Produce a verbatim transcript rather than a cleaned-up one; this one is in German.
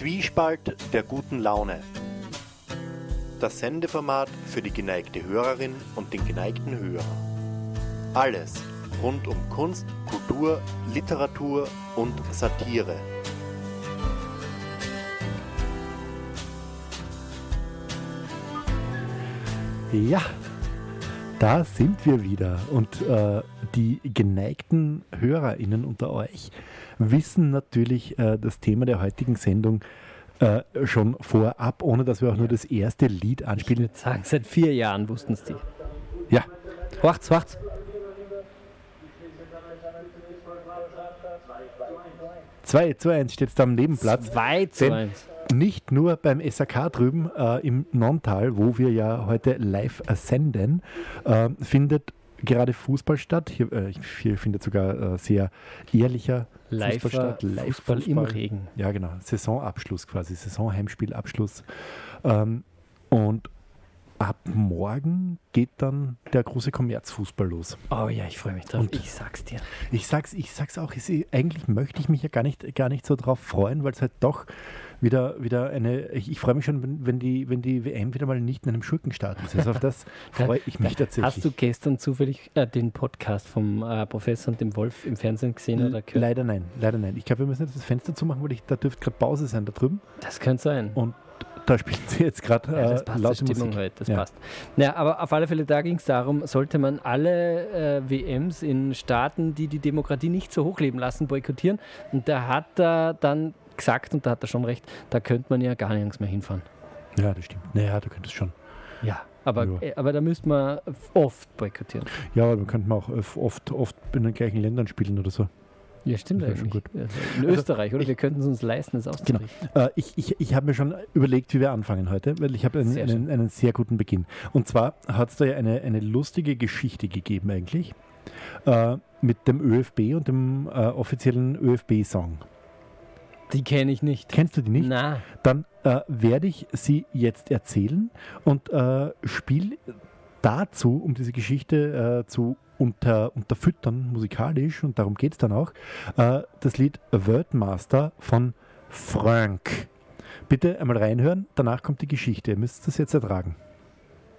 Zwiespalt der guten Laune. Das Sendeformat für die geneigte Hörerin und den geneigten Hörer. Alles rund um Kunst, Kultur, Literatur und Satire. Ja, da sind wir wieder und äh, die geneigten HörerInnen unter euch wissen natürlich äh, das Thema der heutigen Sendung äh, schon vorab, ohne dass wir auch nur das erste Lied anspielen. Ich würde sagen, seit vier Jahren wussten es die. Ja. Wacht's, wacht's. zwei zu eins steht es da am Nebenplatz. zwei zu eins. Nicht nur beim S A K drüben äh, im Nonntal, wo wir ja heute live senden, äh, findet gerade Fußball statt. Hier, äh, hier findet sogar äh, sehr ehrlicher Live Fußball statt. Live Fußball, Fußball im Regen. Ja, genau. Saisonabschluss quasi, Saisonheimspielabschluss. Ähm, und ab morgen geht dann der große Kommerzfußball los. Oh ja, ich freue mich drauf. Und ich sag's dir. Ich sag's, ich sag's auch. Ich, eigentlich möchte ich mich ja gar nicht, gar nicht so drauf freuen, weil es halt doch wieder, wieder eine. Ich, ich freue mich schon, wenn, wenn, die, wenn die W M wieder mal nicht in einem Schurkenstatus ist. Auf das freue ich mich tatsächlich. Hast du gestern zufällig äh, den Podcast vom äh, Professor und dem Wolf im Fernsehen gesehen oder gehört? Leider nein, leider nein. Ich glaube, wir müssen jetzt das Fenster zumachen, weil ich, da dürfte gerade Pause sein da drüben. Das könnte sein. Und da spielen sie jetzt gerade äh, ja, das passt, laute Stimmung Musik. Halt, das ja. passt. Naja, aber auf alle Fälle, da ging es darum, sollte man alle äh, W Ms in Staaten, die die Demokratie nicht so hochleben lassen, boykottieren. Und da hat er dann gesagt, und da hat er schon recht, da könnte man ja gar nirgends mehr hinfahren. Ja, das stimmt. Naja, du könntest schon. Ja, aber, ja. Äh, aber da müsste man oft boykottieren. Ja, aber dann könnte man auch oft, oft in den gleichen Ländern spielen oder so. Ja, stimmt eigentlich. Schon gut. Also in also Österreich, oder? Ich, wir könnten es uns leisten, das auszurichten. Genau. Äh, ich ich, ich habe mir schon überlegt, wie wir anfangen heute, weil ich habe einen, einen, einen sehr guten Beginn. Und zwar hat es da ja eine, eine lustige Geschichte gegeben eigentlich äh, mit dem ÖFB und dem äh, offiziellen ÖFB-Song. Die kenne ich nicht. Kennst du die nicht? Nein. Dann äh, werde ich sie jetzt erzählen und äh, spiele dazu, um diese Geschichte äh, zu unter, unterfüttern, musikalisch, und darum geht es dann auch, äh, das Lied Wordmaster von Frank. Bitte einmal reinhören, danach kommt die Geschichte. Ihr müsst das jetzt ertragen.